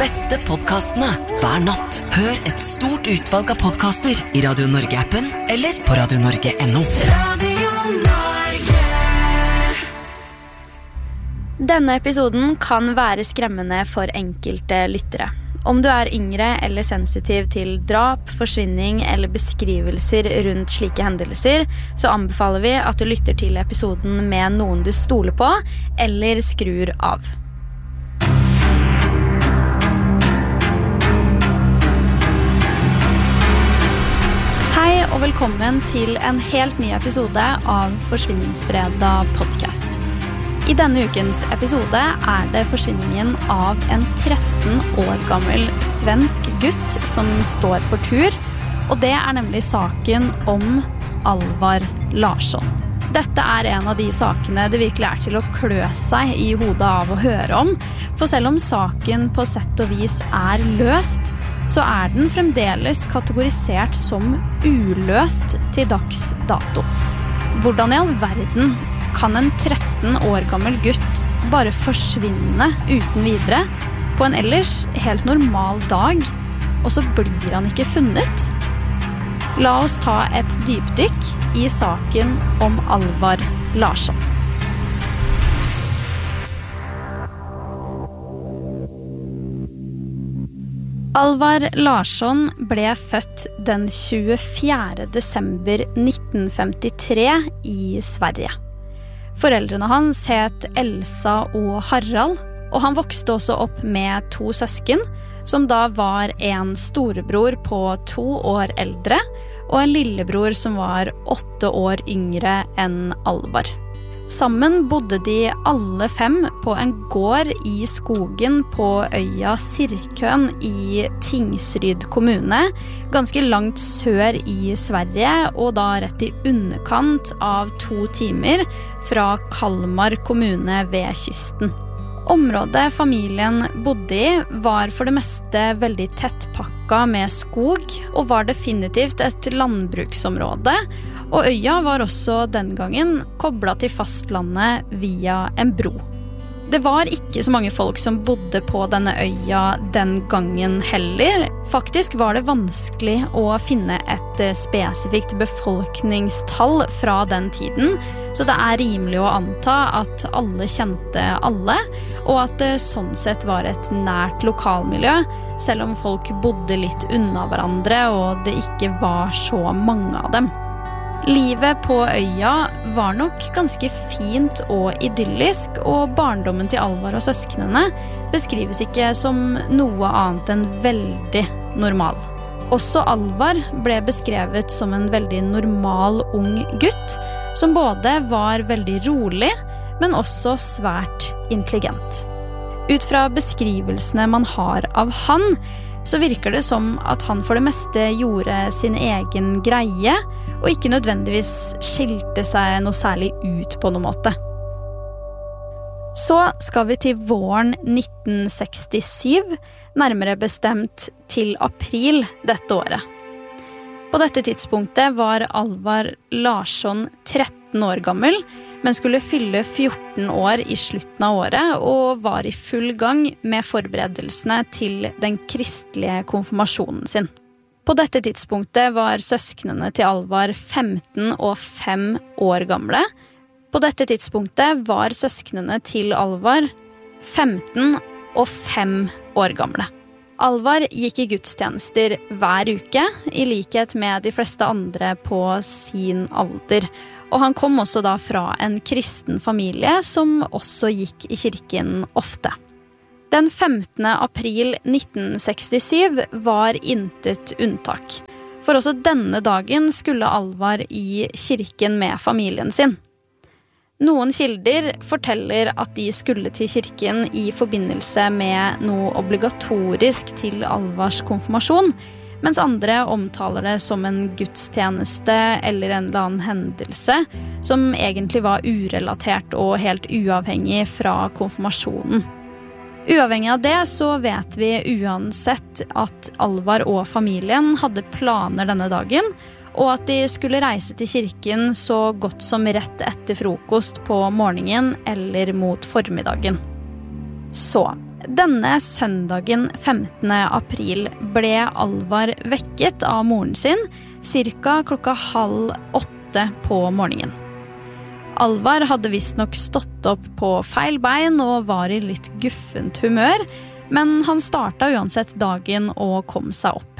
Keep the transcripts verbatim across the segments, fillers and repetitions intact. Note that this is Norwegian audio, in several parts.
beste podcastene hver natt. Hør et stort utvalg av podcaster i Radio Norge-appen eller på radio norge punktum no. Radio Norge. Denne episoden kan være skremmende for enkelte lyttere. Om du er yngre eller sensitiv til drap, forsvinning eller beskrivelser rundt slike hendelser, så anbefaler vi at du lytter til episoden med noen du stoler på, eller skrur av. Hei og velkommen til en helt ny episode av Forsvinningsfredag podcast. I denne ukens episode er det forsvinningen av en tretten år gammel svensk gutt som står for tur, og det er nemlig saken om Alvar Larsson. Dette er en av de sakene det virkelig er til å klø seg i hodet av å høre om, for selv om saken på sett og vis er løst, så er den fremdeles kategorisert som uløst til dags dato. Hvordan i all verden kan en tretten år gammel gutt bare forsvinne uten videre på en ellers helt normal dag, og så blir han ikke funnet? La oss ta et dypdykk i saken om Alvar Larsson. Alvar Larsson ble født den tjuefjerde desember nitten femtitre i Sverige. Foreldrene hans het Elsa og Harald, og han vokste også opp med to søsken, som da var en storebror på to år eldre, og en lillebror som var åtte år yngre enn Alvar. Sammen bodde de alle fem på en gård i skogen på øya Sirkön i Tingsryd kommune, ganske langt sør i Sverige, og da rett i underkant av to timer fra Kalmar kommune ved kysten. Området familien bodde i var for det meste veldig tettpakka med skog, og var definitivt et landbruksområde, og øya var også den gangen koblet til fastlandet via en bro. Det var ikke så mange folk som bodde på denne øya den gangen heller. Faktisk var det vanskelig å finne et spesifikt befolkningstall fra den tiden, så det er rimelig å anta at alle kjente alle, og at det sånn sett var et nært lokalmiljø, selv om folk bodde litt unna hverandre og det ikke var så mange av dem. Livet på øya var nok ganske fint og idyllisk, og barndommen til Alvar og søsknene beskrives ikke som noe annet enn veldig normal. Også Alvar ble beskrevet som en veldig normal ung gutt, som både var veldig rolig, men også svært intelligent. Ut fra beskrivelsene man har av han, så virker det som at han for det meste gjorde sin egen greie, og ikke nødvendigvis skilte seg noe særlig ut på noen måte. Så skal vi til våren nitten sekstisju, nærmere bestemt til april dette året. På dette tidspunktet var Alvar Larsson tretten år gammel, men skulle fylle fjorten år i slutten av året, og var i full gang med forberedelsene til den kristelige konfirmasjonen sin. På dette tidspunktet var søsknene til Alvar femten og fem år gamle. På dette tidspunktet var søsknene til Alvar femten og fem år gamle. Alvar gikk i gudstjenester hver uke, i likhet med de fleste andre på sin alder. Og han kom også da fra en kristen familie som også gikk i kirken ofte. Den femtende april nitten sekstisju var intet unntak. For også denne dagen skulle Alvar i kirken med familien sin. Noen kilder forteller at de skulle til kirken i forbindelse med noe obligatorisk til Alvars konfirmasjon, mens andre omtaler det som en gudstjeneste eller en eller annen hendelse som egentlig var urelatert og helt uavhengig fra konfirmasjonen. Uavhengig av det så vet vi uansett at Alvar og familien hadde planer denne dagen, og at de skulle reise til kirken så godt som rett etter frokost på morgenen eller mot formiddagen. Så, Denne søndagen femtende april ble Alvar vekket av moren sin cirka klokka halv åtte på morgenen. Alvar hadde visst nok stått opp på feil bein og var i litt guffent humør, men han startet uansett dagen og kom seg opp.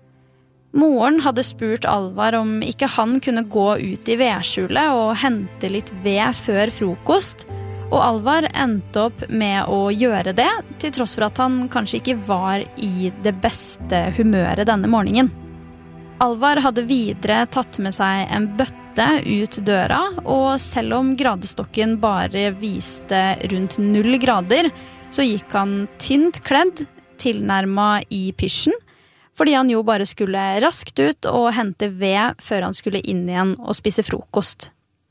Moren hadde spurt Alvar om ikke han kunne gå ut i vedskjulet og hente litt ved før frokost, og Alvar endte opp med å gjøre det, til tross for at han kanskje ikke var i det beste humøret denne morgenen. Alvar hadde videre tatt med seg en bøtte ut døra, og selv om gradestokken bare viste rundt null grader, så gikk han tynt kledd, tilnærmet i pysjen, fordi han jo bare skulle raskt ut og hente ved før han skulle inn igjen og spise frokost.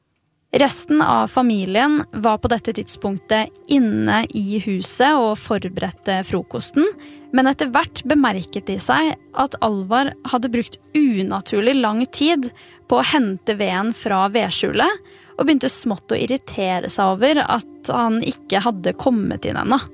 Resten av familien var på dette tidspunktet inne i huset og forberedte frokosten, men etter hvert bemerket de seg at Alvar hadde brukt unaturlig lang tid på å hente veden fra vedskjulet, og begynte smått å irritere seg over at han ikke hadde kommet inn ennå.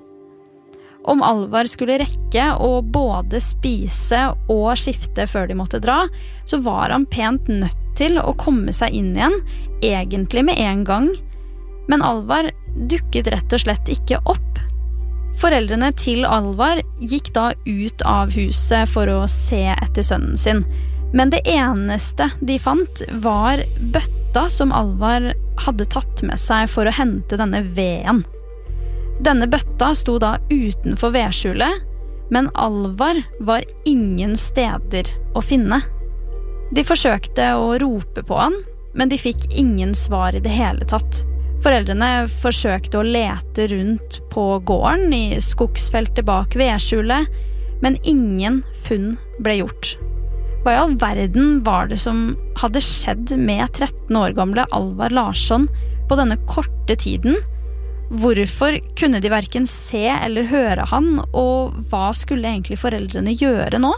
Om Alvar skulle rekke å både spise og skifte før de måtte dra, så var han pent nødt til å komme seg inn igjen, egentlig med en gang. Men Alvar dukket rett og slett ikke opp. Foreldrene til Alvar gikk da ut av huset for å se etter sønnen sin. Men det eneste de fant var bøtta som Alvar hadde tatt med seg for å hente denne veden. Denne bøtta sto da utenfor vedskjulet, men Alvar var ingen steder å finne. De forsøkte å rope på han, men de fikk ingen svar i det hele tatt. Foreldrene forsøkte å lete rundt på gården i skogsfeltet bak vedskjulet, men ingen funn ble gjort. Hva i all verden var det som hadde skjedd med tretten år gamle Alvar Larsson på denne korte tiden? Hvorfor kunne de hverken se eller høre han, og hva skulle egentlig foreldrene gjøre nå?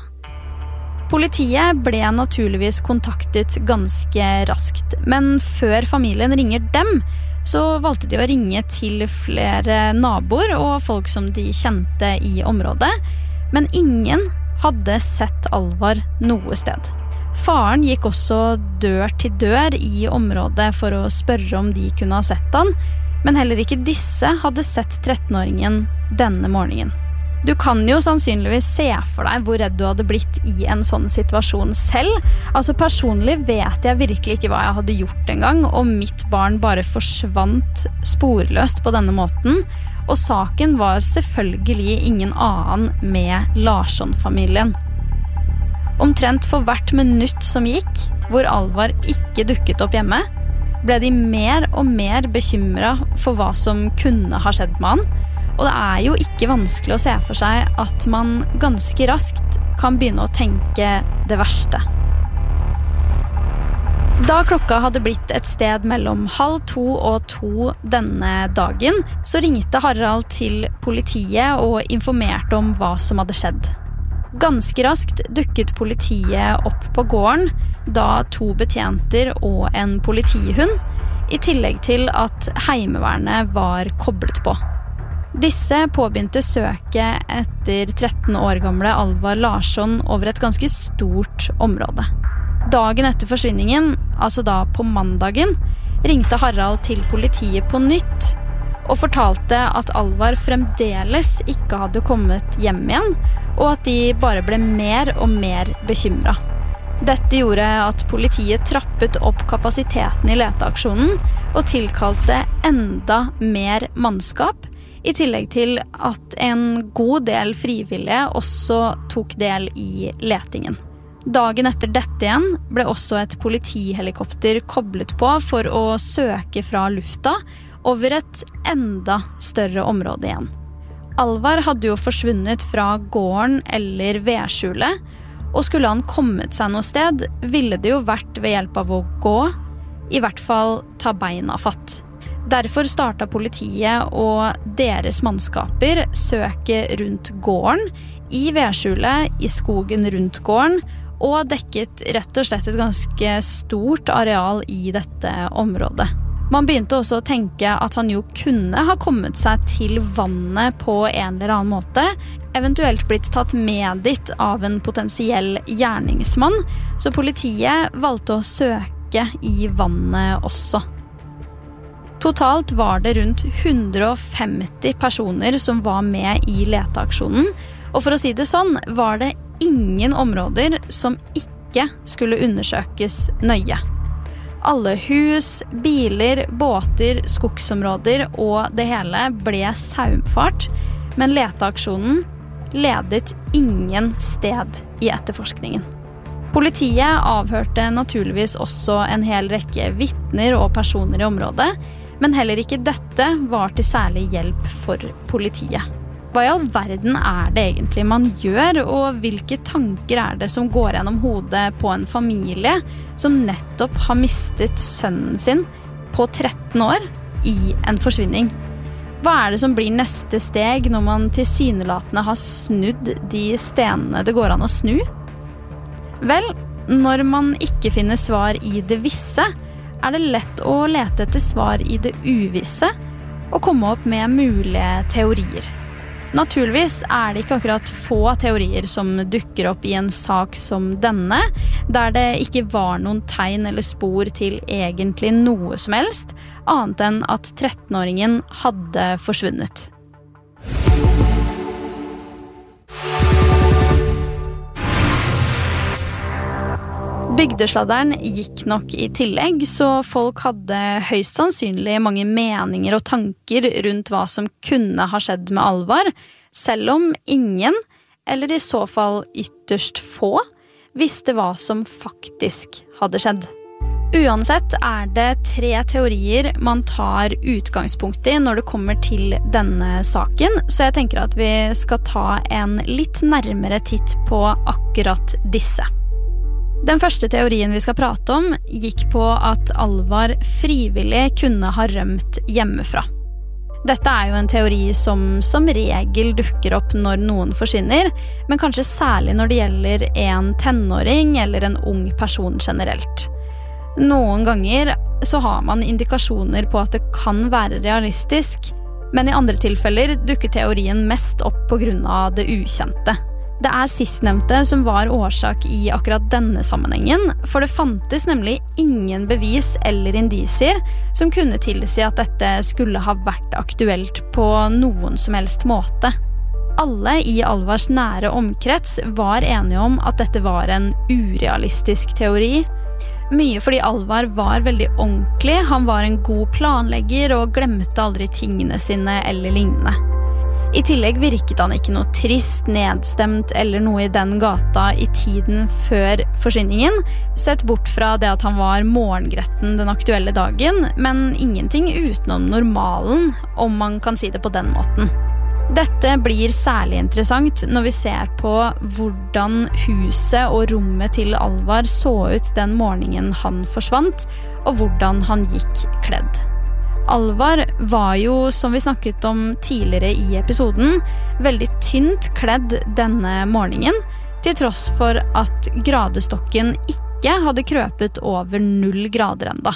Politiet ble naturligvis kontaktet ganske raskt, men før familien ringer dem, så valgte de å ringe til flere naboer og folk som de kjente i området, men ingen hadde sett Alvar noe sted. Faren gikk også dør til dør i området for å spørre om de kunne ha sett han, men heller ikke disse hadde sett trettenåringen denne morgenen. Du kan jo sannsynligvis se for deg hvor redd du hadde blitt i en sånn situasjon selv. Altså personlig vet jeg virkelig ikke hva jeg hadde gjort en gang, og mitt barn bare forsvant sporløst på denne måten. Og saken var selvfølgelig ingen annen med Larsson-familien. Omtrent for hvert minutt som gikk, hvor Alvar ikke dukket opp hjemme, ble de mer og mer bekymret for hva som kunne ha skjedd med han, og det er jo ikke vanskelig å se for seg at man ganske raskt kan begynne å tenke det verste. Da klokka hadde blitt et sted mellom halv to og to denne dagen, så ringte Harald til politiet og informerte om hva som hadde skjedd. Ganske raskt dukket politiet opp på gården, da to betjenter og en politihund, i tillegg til at heimevernet var koblet på. Disse påbegynte søket etter tretten år gamle Alvar Larsson over et ganske stort område. Dagen etter forsvinningen, altså da på mandagen, ringte Harald til politiet på nytt og fortalte at Alvar fremdeles ikke hadde kommet hjem igjen, og at de bare ble mer og mer bekymret. Dette gjorde at politiet trappet opp kapasiteten i leteaksjonen og tilkalte enda mer mannskap, i tillegg til at en god del frivillige også tok del i letingen. Dagen etter dette igjen ble også et politihelikopter koblet på for å søke fra lufta over et enda større område igjen. Alvar hadde jo forsvunnet fra gården eller vedskjulet, og skulle han kommet seg noe sted, ville det jo vært ved hjelp av å gå, i hvert fall ta beina fatt. Derfor startet politiet og deres mannskaper søke rundt gården, i vedskjulet, i skogen rundt gården, og dekket rett og slett et ganske stort areal i dette området. Man begynte også å tenke at han jo kunne ha kommet seg til vannet på en eller annen måte, eventuelt blitt tatt med dit av en potensiell gjerningsmann, så politiet valgte å søke i vannet også. Totalt var det rundt hundre og femti personer som var med i leteaksjonen, og for å si det sånn var det ingen områder som ikke skulle undersøkes nøye. Alle hus, biler, båter, skogsområder og det hele ble saumfart, men leteaksjonen ledet ingen sted i etterforskningen. Politiet avhørte naturligvis også en hel rekke vittner og personer i området, men heller ikke dette var til særlig hjelp for politiet. Hva i all verden er det egentlig man gjør, og hvilke tanker er det som går gjennom hodet på en familie som nettopp har mistet sønnen sin på tretten år i en forsvinning? Hva er det som blir neste steg når man tilsynelatende har snudd de stenene det går an å snu? Vel, når man ikke finner svar i det visse, er det lett å lete etter svar i det uvisse og komme opp med mulige teorier. Naturligvis er det ikke akkurat få teorier som dukker opp i en sak som denne, der det ikke var noen tegn eller spor til egentlig noe som helst, annet enn at trettenåringen hadde forsvunnet. Bygdesladderen gikk nok i tillegg, så folk hadde høyst sannsynlig mange meninger og tanker rundt hva som kunne ha skjedd med Alvar, selv om ingen, eller i så fall ytterst få, visste hva som faktisk hadde skjedd. Uansett er det tre teorier man tar utgangspunkt i når det kommer til denne saken, så jeg tenker at vi skal ta en litt nærmere titt på akkurat disse. Den første teorien vi skal prate om gikk på at Alvar frivillig kunne ha rømt hjemmefra. Dette er jo en teori som som regel dukker opp når noen forsvinner, men kanskje særlig når det gjelder en tenåring eller en ung person generelt. Noen ganger så har man indikasjoner på at det kan være realistisk, men i andre tilfeller dukker teorien mest opp på grunn av det ukjente. Det er sistnevnte som var årsak i akkurat denne sammenhengen, for det fantes nemlig ingen bevis eller indisier som kunne tilsi at dette skulle ha vært aktuelt på noen som helst måte. Alle i Alvars nære omkrets var enige om at dette var en urealistisk teori. Mye fordi Alvar var veldig ordentlig, han var en god planlegger og glemte aldri tingene sine eller lignende. I tillegg virket han ikke noe trist, nedstemt eller noe i den gata i tiden før forsvinningen, sett bort fra det at han var morgengretten den aktuelle dagen, men ingenting utenom normalen, om man kan si det på den måten. Dette blir særlig interessant når vi ser på hvordan huset og rommet til Alvar så ut den morgenen han forsvant, og hvordan han gikk kledd. Alvar var jo, som vi snakket om tidligere i episoden, veldig tynt kledd denne morgenen, til tross for at gradestokken ikke hadde krøpet over null grader enda.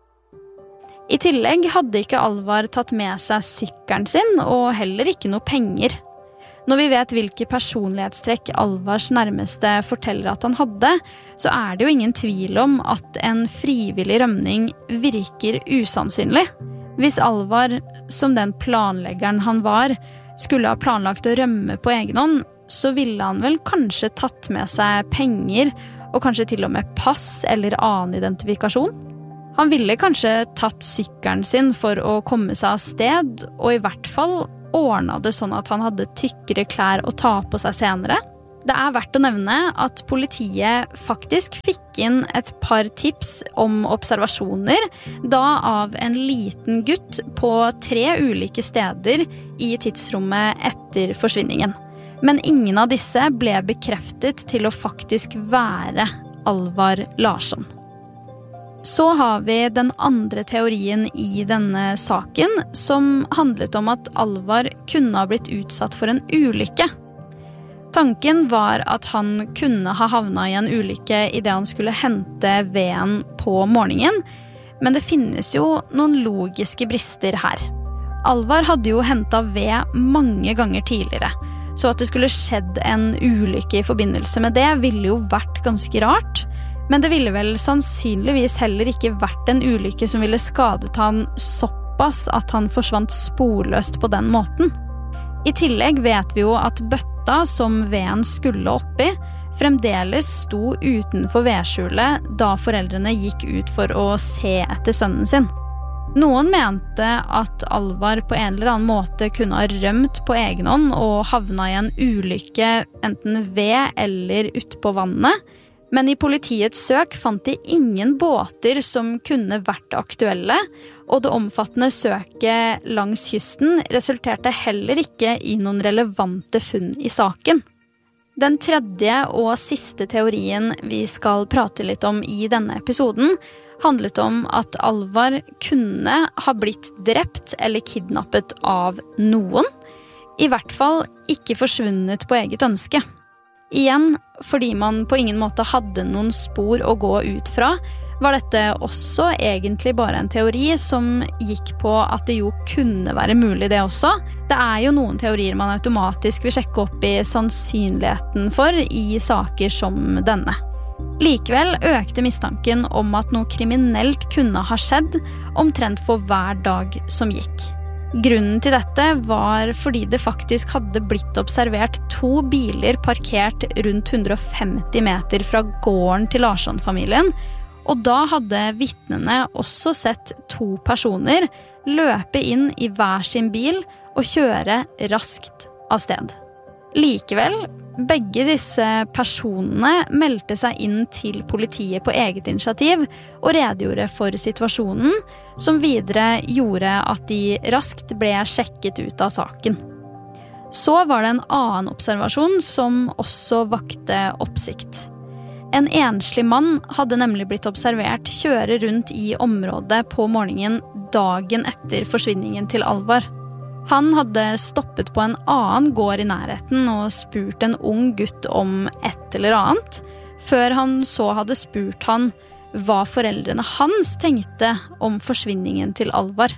I tillegg hadde ikke Alvar tatt med seg sykkelen sin, og heller ikke noe penger. Når vi vet hvilke personlighetstrekk Alvars nærmeste forteller at han hadde, så er det jo ingen tvil om at en frivillig rømning virker usannsynlig. Hvis Alvar, som den planleggeren han var, skulle ha planlagt å rømme på egen hånd, så ville han vel kanskje tatt med seg penger, og kanskje til og med pass eller annen identifikasjon. Han ville kanskje tatt sykkelen sin for å komme seg av sted, og i hvert fall ordnet det sånn at han hadde tykkere klær å ta på seg senere. Det er verdt å nevne at politiet faktisk fikk inn et par tips om observasjoner, da av en liten gutt på tre ulike steder i tidsrommet etter forsvinningen. Men ingen av disse ble bekreftet til å faktisk være Alvar Larsson. Så har vi den andre teorien i denne saken, som handlet om at Alvar kunne ha blitt utsatt for en ulykke. Tanken var at han kunne ha havnet i en ulykke i det han skulle hente veden på morgenen, Men det finnes jo noen logiske brister her. Alvar hadde jo hentet ved mange ganger tidligere, så at det skulle skjedd en ulykke i forbindelse med det ville jo vært ganske rart. Men det ville vel sannsynligvis heller ikke vært en ulykke som ville skadet han såpass at han forsvant sporløst på den måten. I tillegg vet vi jo at bøtta som veden skulle oppi, fremdeles sto utenfor vedskjulet da foreldrene gikk ut for å se etter sønnen sin. Noen mente at Alvar på en eller annen måte kunne ha rømt på egen hånd og havnet i en ulykke enten ved eller ute på vannet, men i politiets søk fant de ingen båter som kunne vært aktuelle, og det omfattende søket langs kysten resulterte heller ikke i noen relevante funn i saken. Den tredje og siste teorien vi skal prate litt om i denne episoden, handlet om at Alvar kunne ha blitt drept eller kidnappet av noen, i hvert fall ikke forsvunnet på eget ønske. Igjen, fordi man på ingen måte hadde noen spor å gå ut fra, var dette også egentlig bare en teori som gikk på at det jo kunne være mulig det også. Det er jo noen teorier man automatisk vil sjekke opp i sannsynligheten for i saker som denne. Likevel økte mistanken om at noe kriminelt kunne ha skjedd omtrent for hver dag som gikk. Grunnen til dette var fordi det faktisk hadde blitt observert to biler parkert rundt hundre og femti meter fra gården til Larsson-familien, og da hadde vittnene også sett to personer løpe inn i hver sin bil og kjøre raskt av sted. Likevel, begge disse personene meldte seg inn til politiet på eget initiativ og redegjorde for situasjonen, som videre gjorde at de raskt ble sjekket ut av saken. Så var det en annen observasjon som også vakte oppsikt. En enslig mann hadde nemlig blitt observert kjøre rundt i området på morgenen dagen etter forsvinningen til Alvar. Han hadde stoppet på en annen gård i nærheten og spurt en ung gutt om et eller annet, før han så hadde spurt han hva foreldrene hans tenkte om forsvinningen til Alvar.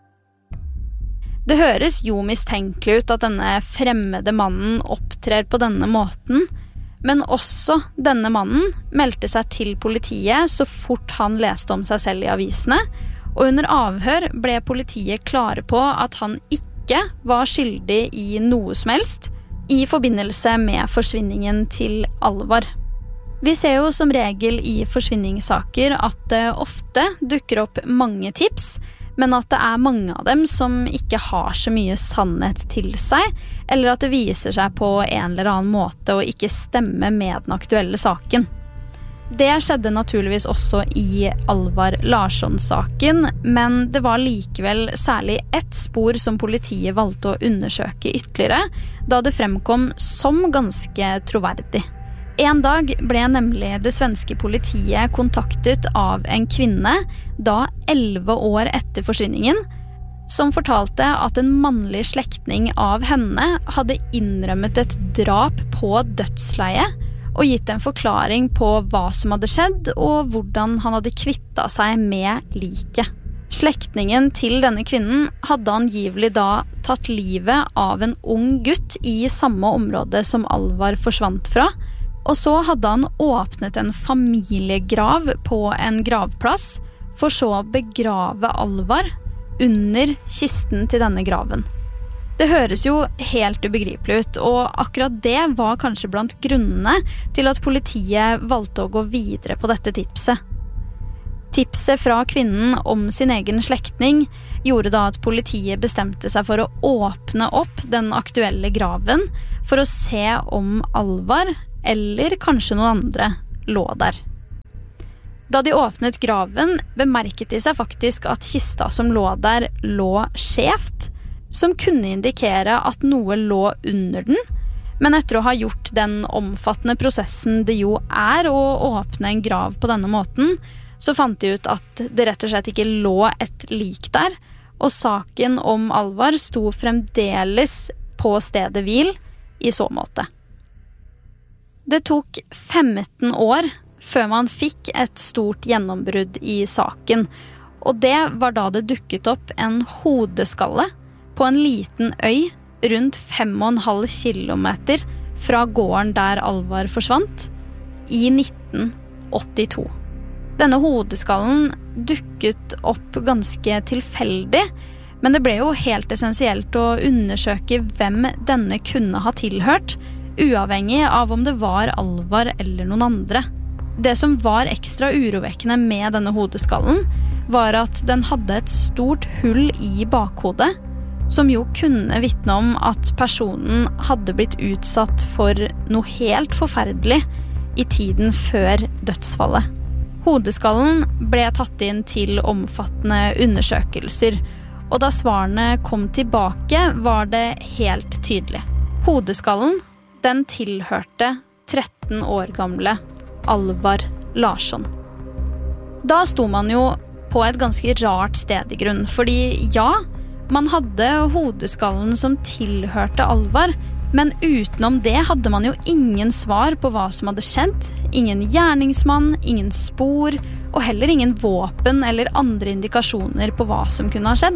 Det høres jo mistenkelig ut at denne fremmede mannen opptrer på denne måten, men også denne mannen meldte seg til politiet så fort han leste om seg selv i avisene, og under avhør ble politiet klare på at han ikke var skyldig i noe som helst i forbindelse med forsvinningen til Alvar. Vi ser jo som regel i forsvinningssaker at det ofte dukker opp mange tips, men at det er mange av dem som ikke har så mye sannhet til seg, eller at det viser seg på en eller annen måte å ikke stemme med den aktuelle saken. Det skjedde naturligvis også i Alvar Larsson-saken, men det var likevel særlig ett spor som politiet valgte å undersøke ytterligere, da det fremkom som ganske troverdig. En dag ble nemlig det svenske politiet kontaktet av en kvinne, da elleve år etter forsvinningen, som fortalte at en mannlig slektning av henne hadde innrømmet et drap på dødsleie, og gitt en forklaring på hva som hadde skjedd, og hvordan han hadde kvittet seg med liket. Slektningen til denne kvinnen hadde angivelig da tatt livet av en ung gutt i samme område som Alvar forsvant fra, og så hadde han åpnet en familiegrav på en gravplass, for så å begrave Alvar under kisten til denne graven. Det høres jo helt ubegripelig ut, og akkurat det var kanskje blant grunnene til at politiet valgte å gå videre på dette tipset. Tipset fra kvinnen om sin egen slektning gjorde da at politiet bestemte seg for å åpne opp den aktuelle graven for å se om Alvar, eller kanskje noen andre, lå der. Da de åpnet graven, bemerket de seg faktisk at kista som lå der lå skjevt, som kunne indikere at noe lå under den, men etter å ha gjort den omfattende prosessen det jo er å åpne en grav på denne måten, så fant de ut at det rett og slett ikke lå et lik der, og saken om Alvar sto fremdeles på stedet hvil i så måte. Det tok femten år før man fikk et stort gjennombrudd i saken, Og det var da det dukket opp en hodeskalle på en liten øy rundt fem og en halv kilometer fra gården der Alvar forsvant i nitten åttito. Denne hodeskallen dukket opp ganske tilfeldig, men det ble jo helt essensielt å undersøke hvem denne kunne ha tilhørt, uavhengig av om det var Alvar eller noen andre. Det som var ekstra urovekkende med denne hodeskallen, var at den hadde et stort hull i bakhodet, som jo kunne vitne om at personen hadde blitt utsatt for noe helt forferdelig i tiden før dødsfallet. Hodeskallen ble tatt inn til omfattende undersøkelser, og da svarene kom tilbake var det helt tydelig. Hodeskallen, den tilhørte tretten år gamle Alvar Larsson. Da sto man jo på et ganske rart sted i grunn, fordi ja, man hadde hodeskallen som tilhørte Alvar, men utenom det hadde man jo ingen svar på hva som hadde skjedd, ingen gjerningsmann, ingen spor, og heller ingen våpen eller andre indikasjoner på hva som kunne ha skjedd.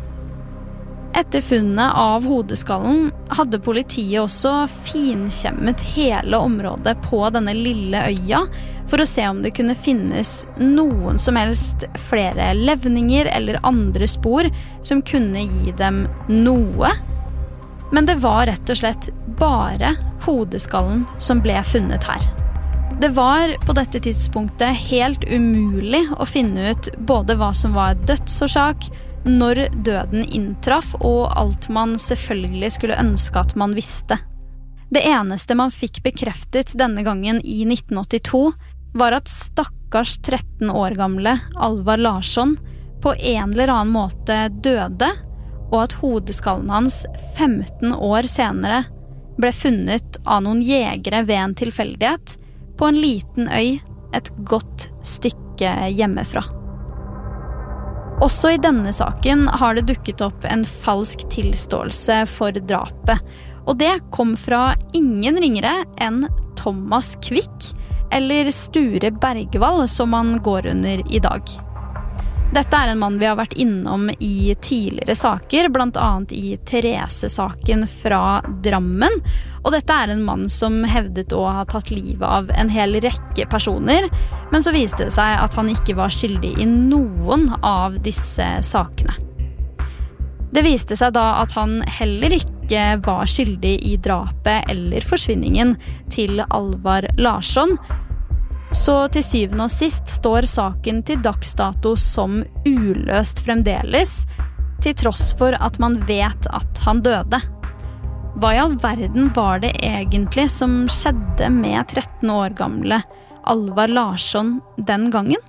Etter funnet av hodeskallen hadde politiet også finkjemmet hele området på denne lille øya for å se om det kunne finnes noen som helst flere levninger eller andre spor som kunne gi dem noe. Men det var rett og slett bare hodeskallen som ble funnet her. Det var på dette tidspunktet helt umulig å finne ut både hva som var dødsårsak, når døden inntraff, og alt man selvfølgelig skulle ønske at man visste. Det eneste man fikk bekreftet denne gangen i nitten åttito var at stakkars tretten år gamle Alvar Larsson på en eller annen måte døde, og at hodeskallen hans femten år senere ble funnet av noen jegere ved en tilfeldighet på en liten øy et godt stykke hjemmefra. Også i denne saken har det dukket opp en falsk tilståelse for drapet, og det kom fra ingen ringere enn Thomas Quick, eller Sture Bergvall som han går under i dag. Dette er en mann vi har vært innom i tidligere saker, blant annet i Therese-saken fra Drammen, og dette er en mann som hevdet å ha tatt livet av en hel rekke personer, men så viste det seg at han ikke var skyldig i noen av disse sakene. Det viste seg da at han heller ikke var skyldig i drapet eller forsvinningen til Alvar Larsson, så til syvende og sist står saken til dagsdato som uløst fremdeles, til tross for at man vet at han døde. Hva i all verden var det egentlig som skjedde med tretten år gamle Alvar Larsson den gangen?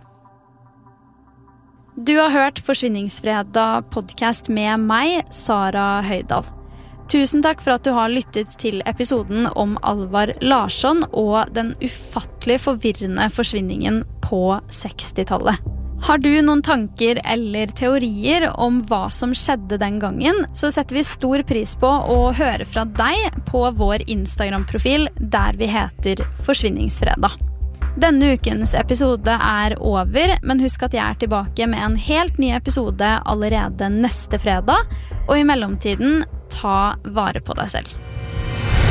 Du har hørt Forsvinningsfredag podcast med meg, Sara Høydal. Tusen takk for at du har lyttet til episoden om Alvar Larsson og den ufattelig forvirrende forsvinningen på sekstitallet. Har du noen tanker eller teorier om hva som skjedde den gangen, så setter vi stor pris på å høre fra deg på vår Instagram-profil der vi heter Forsvinningsfredag. Denne ukens episode er over, men husk at jeg er tilbake med en helt ny episode allerede neste fredag, og i mellomtiden, ta vare på deg selv.